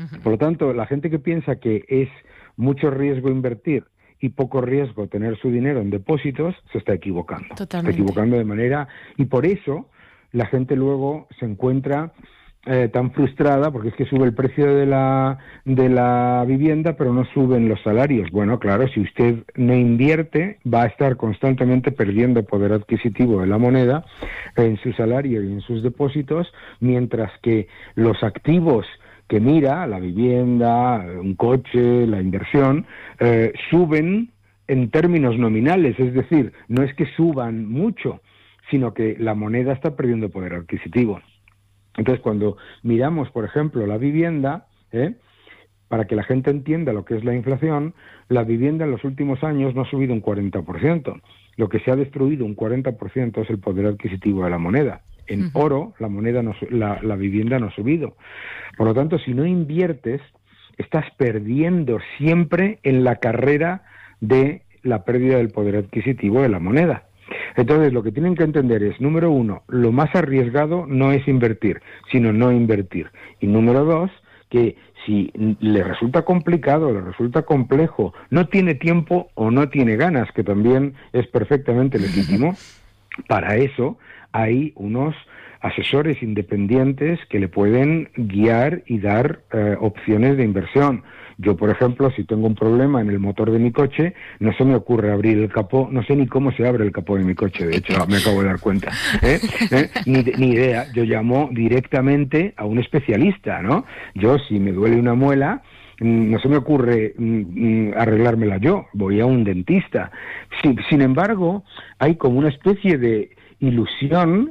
Por lo tanto, la gente que piensa que es mucho riesgo invertir y poco riesgo tener su dinero en depósitos, se está equivocando. Totalmente. Se está equivocando de manera... Y por eso la gente luego se encuentra tan frustrada, porque es que sube el precio de la vivienda, pero no suben los salarios. Bueno, claro, si usted no invierte, va a estar constantemente perdiendo poder adquisitivo de la moneda en su salario y en sus depósitos, mientras que los activos que mira, la vivienda, un coche, la inversión, suben en términos nominales, es decir, no es que suban mucho, sino que la moneda está perdiendo poder adquisitivo. Entonces, cuando miramos, por ejemplo, la vivienda, para que la gente entienda lo que es la inflación, la vivienda en los últimos años no ha subido un 40%. Lo que se ha destruido un 40% es el poder adquisitivo de la moneda. En oro, la vivienda no ha subido. Por lo tanto, si no inviertes, estás perdiendo siempre en la carrera de la pérdida del poder adquisitivo de la moneda. Entonces, lo que tienen que entender es, número uno, lo más arriesgado no es invertir, sino no invertir. Y número dos, que si le resulta complicado, le resulta complejo, no tiene tiempo o no tiene ganas, que también es perfectamente legítimo, para eso hay unos asesores independientes que le pueden guiar y dar opciones de inversión. Yo, por ejemplo, si tengo un problema en el motor de mi coche, no se me ocurre abrir el capó, no sé ni cómo se abre el capó de mi coche, de hecho, me acabo de dar cuenta. Ni idea, yo llamo directamente a un especialista, ¿no? Yo, si me duele una muela, no se me ocurre arreglármela yo, voy a un dentista. Sin embargo, hay como una especie de ilusión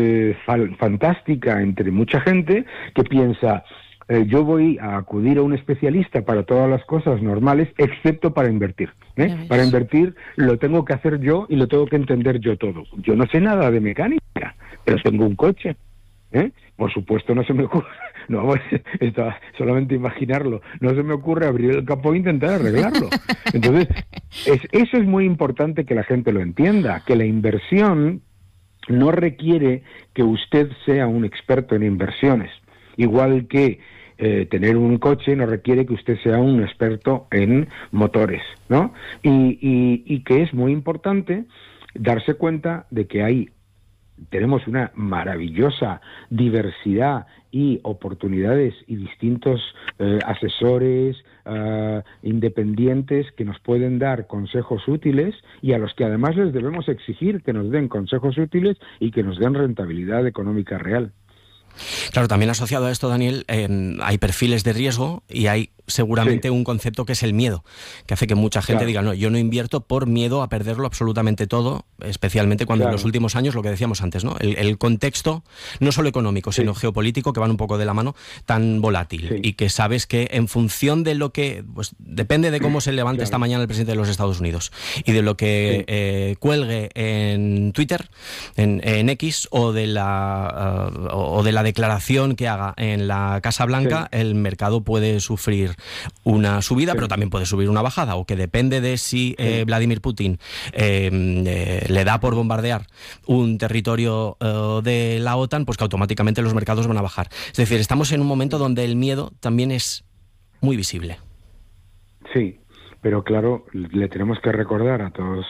fantástica entre mucha gente que piensa, yo voy a acudir a un especialista para todas las cosas normales, excepto para invertir. Para invertir lo tengo que hacer yo y lo tengo que entender yo todo. Yo no sé nada de mecánica, pero tengo un coche. Por supuesto no se me ocurre, no, solamente imaginarlo, no se me ocurre abrir el capó e intentar arreglarlo. Entonces, eso es muy importante que la gente lo entienda, que la inversión no requiere que usted sea un experto en inversiones, igual que tener un coche no requiere que usted sea un experto en motores, ¿no? Y que es muy importante darse cuenta de que tenemos una maravillosa diversidad y oportunidades y distintos asesores independientes que nos pueden dar consejos útiles y a los que además les debemos exigir que nos den consejos útiles y que nos den rentabilidad económica real. Claro, también asociado a esto, Daniel, hay perfiles de riesgo y hay seguramente un concepto que es el miedo, que hace que mucha gente diga, no, yo no invierto por miedo a perderlo absolutamente todo, especialmente cuando en los últimos años, lo que decíamos antes, ¿no? El contexto, no solo económico, sino geopolítico, que van un poco de la mano, tan volátil, y que sabes que en función de lo que, pues depende de cómo se levante esta mañana el presidente de los Estados Unidos y de lo que cuelgue en Twitter, en X, o de la declaración que haga en la Casa Blanca, el mercado puede sufrir una subida, pero también puede subir una bajada, o que depende de si Vladimir Putin le da por bombardear un territorio de la OTAN, pues que automáticamente los mercados van a bajar. Es decir, estamos en un momento donde el miedo también es muy visible. Sí, pero claro, le tenemos que recordar a todos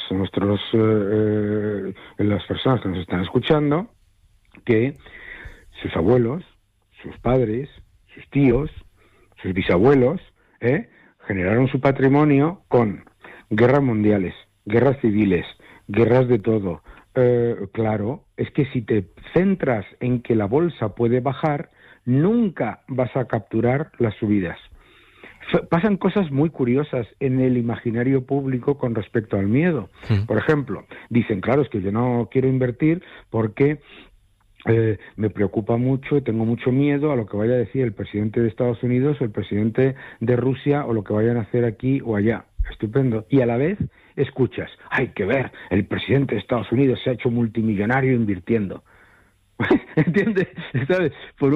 las personas que nos están escuchando que sus abuelos, sus padres, sus tíos, sus bisabuelos, generaron su patrimonio con guerras mundiales, guerras civiles, guerras de todo. Claro, es que si te centras en que la bolsa puede bajar, nunca vas a capturar las subidas. Pasan cosas muy curiosas en el imaginario público con respecto al miedo. Por ejemplo, dicen, claro, es que yo no quiero invertir porque me preocupa mucho y tengo mucho miedo a lo que vaya a decir el presidente de Estados Unidos o el presidente de Rusia o lo que vayan a hacer aquí o allá. Estupendo. Y a la vez escuchas, hay que ver, el presidente de Estados Unidos se ha hecho multimillonario invirtiendo. ¿Entiendes? ¿Sabes? Por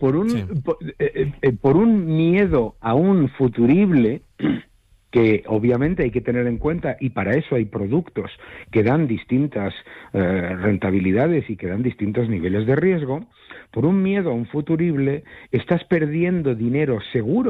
un miedo a un futurible que obviamente hay que tener en cuenta, y para eso hay productos que dan distintas rentabilidades y que dan distintos niveles de riesgo. Por un miedo a un futurible estás perdiendo dinero seguro